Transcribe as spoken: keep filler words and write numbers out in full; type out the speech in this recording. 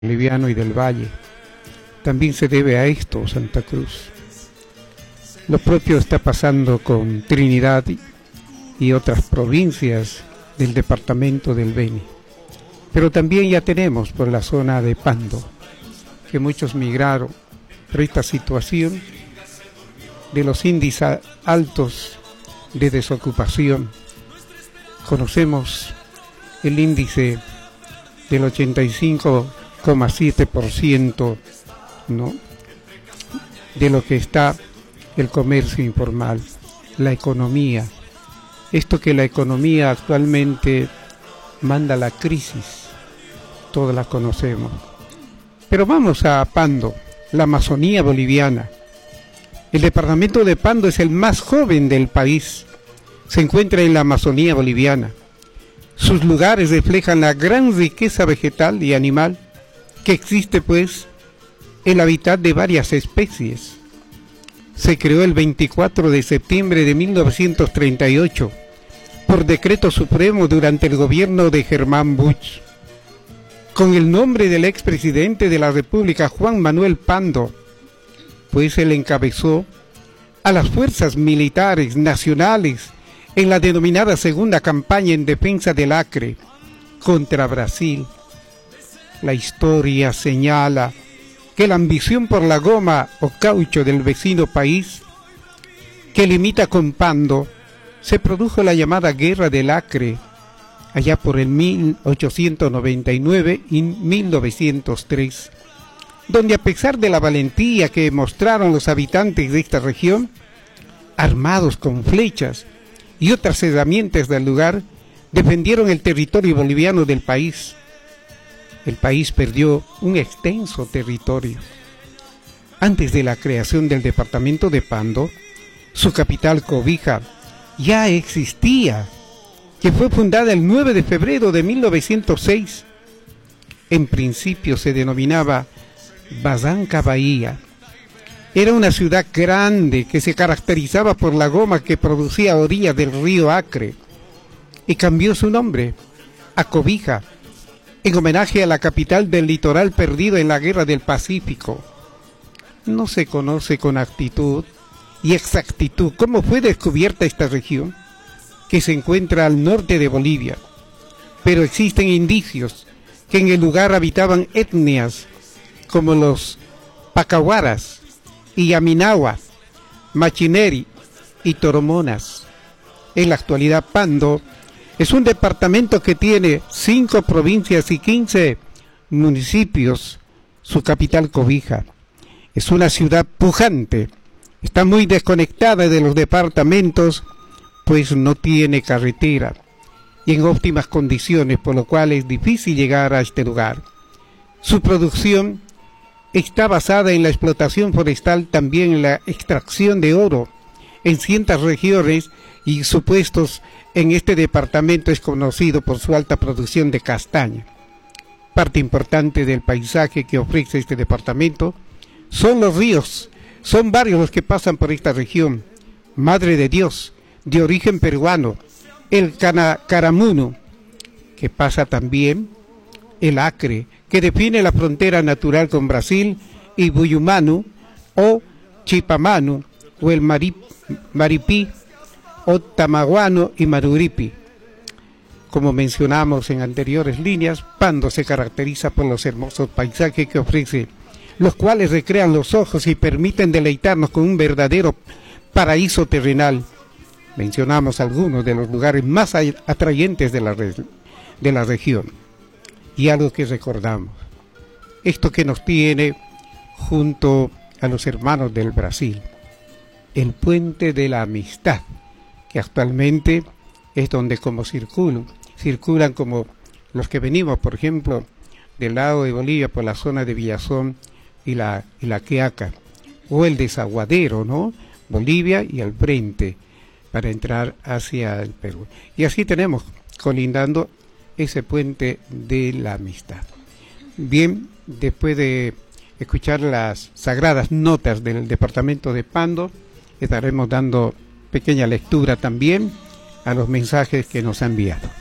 boliviano y del Valle. También se debe a esto, Santa Cruz. Lo propio está pasando con Trinidad y otras provincias del departamento del Beni. Pero también ya tenemos por la zona de Pando, que muchos migraron, pero esta situación de los índices altos de desocupación, conocemos el índice del ochenta y cinco coma siete por ciento, ¿no?, de lo que está el comercio informal, la economía. Esto que la economía actualmente manda la crisis, todos la conocemos. Pero vamos a Pando, la Amazonía boliviana. El departamento de Pando es el más joven del país. Se encuentra en la Amazonía boliviana. Sus lugares reflejan la gran riqueza vegetal y animal que existe, pues, el hábitat de varias especies. Se creó el veinticuatro de septiembre de mil novecientos treinta y ocho por decreto supremo durante el gobierno de Germán Busch, con el nombre del expresidente de la República, Juan Manuel Pando, pues él encabezó a las fuerzas militares nacionales en la denominada segunda campaña en defensa del Acre contra Brasil. La historia señala que la ambición por la goma o caucho del vecino país que limita con Pando, se produjo la llamada Guerra del Acre, allá por el mil ochocientos noventa y nueve y mil novecientos tres, donde a pesar de la valentía que mostraron los habitantes de esta región, armados con flechas y otras herramientas del lugar, defendieron el territorio boliviano del país. El país perdió un extenso territorio. Antes de la creación del departamento de Pando, su capital, Cobija, ya existía, que fue fundada el nueve de febrero de mil novecientos seis. En principio se denominaba Barranca Bahía. Era una ciudad grande que se caracterizaba por la goma que producía a orillas del río Acre, y cambió su nombre a Cobija, en homenaje a la capital del litoral perdido en la Guerra del Pacífico. No se conoce con actitud y exactitud cómo fue descubierta esta región, que se encuentra al norte de Bolivia, pero existen indicios que en el lugar habitaban etnias como los Pacahuaras y Yaminawa, Machineri y Toromonas. En la actualidad, Pando es un departamento que tiene cinco provincias y quince municipios. Su capital, Cobija, es una ciudad pujante. Está muy desconectada de los departamentos, pues no tiene carretera y en óptimas condiciones, por lo cual es difícil llegar a este lugar. Su producción está basada en la explotación forestal, también en la extracción de oro en ciertas regiones, y sus puestos en este departamento es conocido por su alta producción de castaña. Parte importante del paisaje que ofrece este departamento son los ríos. Son varios los que pasan por esta región. Madre de Dios, de origen peruano, el Cana Caramuno, que pasa también el Acre, que define la frontera natural con Brasil, y Buyumanu o Chipamanu, o el Marip, Maripí, o Tamaguano y Maruripi. Como mencionamos en anteriores líneas, Pando se caracteriza por los hermosos paisajes que ofrece, los cuales recrean los ojos y permiten deleitarnos con un verdadero paraíso terrenal. Mencionamos algunos de los lugares más atrayentes de la, de la región. Y algo que recordamos, esto que nos tiene junto a los hermanos del Brasil, el puente de la amistad, que actualmente es donde como circulan, circulan como los que venimos, por ejemplo, del lado de Bolivia por la zona de Villazón y la, y la Quiaca, o el desaguadero, ¿no?, Bolivia y al frente, para entrar hacia el Perú. Y así tenemos colindando ese puente de la amistad. Bien, después de escuchar las sagradas notas del departamento de Pando, estaremos dando pequeña lectura también a los mensajes que nos ha enviado.